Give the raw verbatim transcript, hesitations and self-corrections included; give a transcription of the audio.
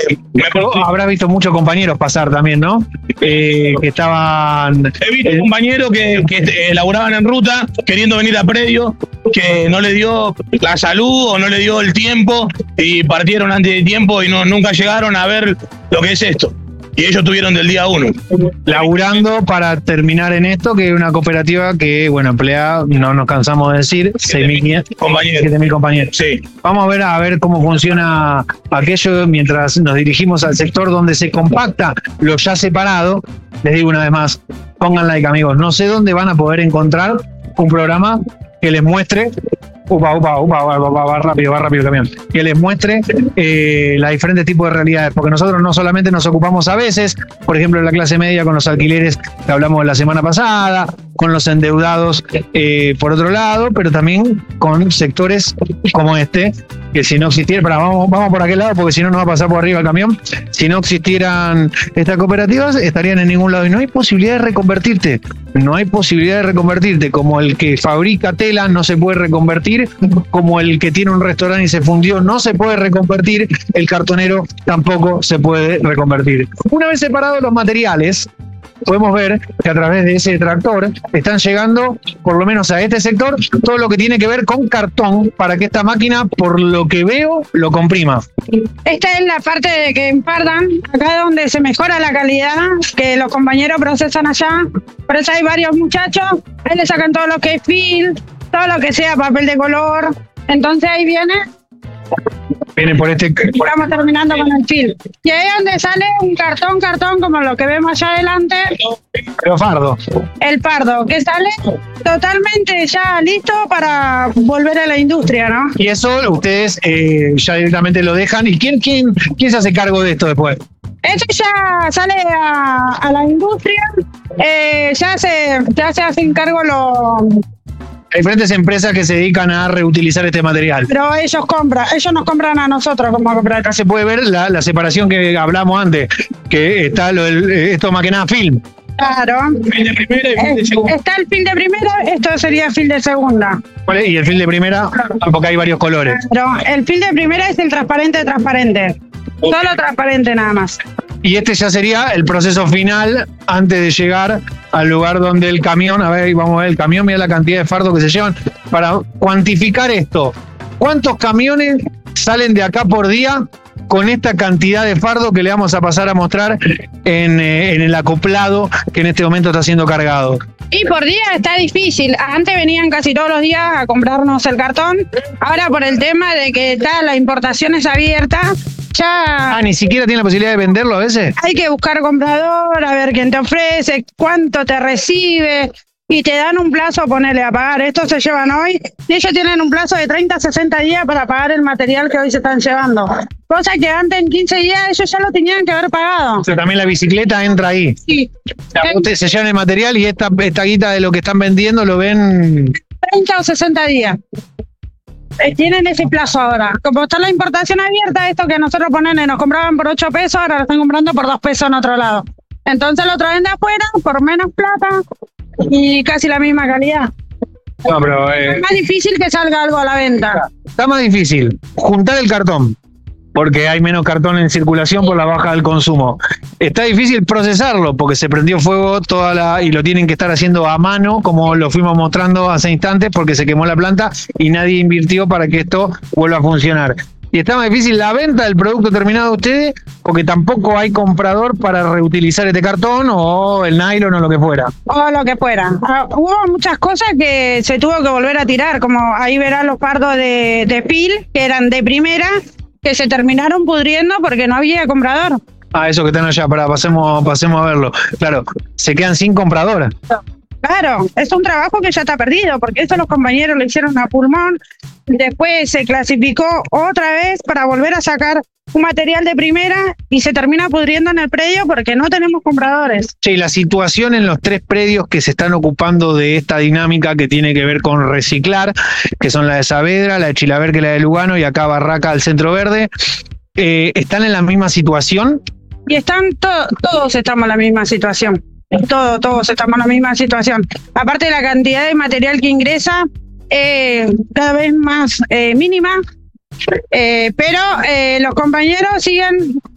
Habrás visto muchos compañeros pasar también, ¿no? Eh, que estaban... He visto eh, compañeros que, que eh, laburaban en ruta, queriendo venir a predio, que no le dio la salud o no le dio el tiempo y partieron antes de tiempo y no, nunca llegaron a ver lo que es esto. Y ellos tuvieron del día uno. Laburando para terminar en esto, que es una cooperativa que, bueno, emplea, no nos cansamos de decir, seis mil compañeros. compañeros. Sí. Vamos a ver a ver cómo funciona aquello mientras nos dirigimos al sector donde se compacta lo ya separado. Les digo una vez más, pongan like, amigos. No sé dónde van a poder encontrar un programa que les muestre... Upa, upa, upa, va, va, va rápido, va rápido el camión. Que les muestre eh, los diferentes tipos de realidades, porque nosotros no solamente nos ocupamos a veces, por ejemplo, en la clase media con los alquileres que hablamos la semana pasada, con los endeudados eh, por otro lado, pero también con sectores como este, que si no existiera, para, vamos, vamos por aquel lado, porque si no nos va a pasar por arriba el camión, si no existieran estas cooperativas, estarían en ningún lado y no hay posibilidad de reconvertirte, no hay posibilidad de reconvertirte, como el que fabrica tela no se puede reconvertir, como el que tiene un restaurante y se fundió no se puede reconvertir, el cartonero tampoco se puede reconvertir. Una vez separados los materiales, podemos ver que a través de ese tractor están llegando, por lo menos a este sector, todo lo que tiene que ver con cartón para que esta máquina, por lo que veo, lo comprima. Esta es la parte de que empardan, acá donde se mejora la calidad, que los compañeros procesan allá. Por eso hay varios muchachos, ahí le sacan todo lo que es film, todo lo que sea papel de color. Entonces ahí viene... Viene por este... Estamos terminando con el film. Y ahí es donde sale un cartón, cartón, como lo que vemos allá adelante. Pero fardo. El pardo, que sale totalmente ya listo para volver a la industria, ¿no? Y eso ustedes eh, ya directamente lo dejan. ¿Y quién, quién, quién se hace cargo de esto después? Esto ya sale a, a la industria. Eh, ya, se, ya se hacen cargo los... Hay diferentes empresas que se dedican a reutilizar este material. Pero ellos compran, ellos nos compran a nosotros como comprar. Acá se puede ver la, la separación que hablamos antes, que está lo del, esto más que nada film. Claro. Film de primera y film de segunda. Está el film de primera, esto sería film de segunda. ¿Cuál es? Y el film de primera, porque hay varios colores. Pero el film de primera es el transparente transparente. Okay. Solo transparente nada más. Y este ya sería el proceso final antes de llegar al lugar donde el camión, a ver, vamos a ver el camión, mira la cantidad de fardos que se llevan. Para cuantificar esto, ¿cuántos camiones salen de acá por día con esta cantidad de fardo que le vamos a pasar a mostrar en, eh, en el acoplado que en este momento está siendo cargado? Y por día está difícil. Antes venían casi todos los días a comprarnos el cartón. Ahora por el tema de que está la importación es abierta, ya... Ah, ni siquiera tiene la posibilidad de venderlo a veces. Hay que buscar comprador, a ver quién te ofrece, cuánto te recibe, y te dan un plazo, ponerle a pagar. Estos se llevan hoy, y ellos tienen un plazo de treinta a sesenta días para pagar el material que hoy se están llevando. Cosa que antes en quince días ellos ya lo tenían que haber pagado. O sea, también la bicicleta entra ahí. Sí. O sea, ustedes se llevan el material y esta, esta guita de lo que están vendiendo lo ven... treinta o sesenta días. Tienen ese plazo ahora. Como está la importación abierta, esto que nosotros ponemos y nos compraban por ocho pesos, ahora lo están comprando por dos pesos en otro lado. Entonces lo traen de afuera por menos plata y casi la misma calidad. No, pero, eh, es más difícil que salga algo a la venta. Está más difícil juntar el cartón, porque hay menos cartón en circulación por la baja del consumo. Está difícil procesarlo, porque se prendió fuego toda la y lo tienen que estar haciendo a mano, como lo fuimos mostrando hace instantes, porque se quemó la planta y nadie invirtió para que esto vuelva a funcionar. Y está más difícil la venta del producto terminado de ustedes, porque tampoco hay comprador para reutilizar este cartón o el nylon o lo que fuera. O lo que fuera. Uh, hubo muchas cosas que se tuvo que volver a tirar, como ahí verán los pardos de, de pil, que eran de primera, que se terminaron pudriendo porque no había comprador. Ah, eso que están allá, para pasemos, pasemos a verlo. Claro, se quedan sin compradora. Claro, es un trabajo que ya está perdido, porque eso los compañeros lo hicieron a pulmón, después se clasificó otra vez para volver a sacar un material de primera y se termina pudriendo en el predio porque no tenemos compradores. Sí, la situación en los tres predios que se están ocupando de esta dinámica que tiene que ver con reciclar, que son la de Saavedra, la de Chilaver, la de Lugano y acá Barraca al Centro Verde, eh, ¿están en la misma situación? Y están to- todos estamos en la misma situación. Todos, todos estamos en la misma situación. Aparte de la cantidad de material que ingresa, eh, cada vez más eh, mínima, eh, pero eh, los compañeros siguen